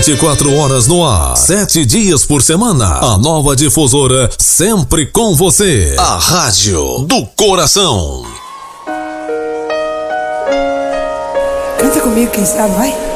24 horas no ar, 7 dias por semana. A nova difusora sempre com você. A Rádio do Coração. Canta comigo, quem sabe, vai.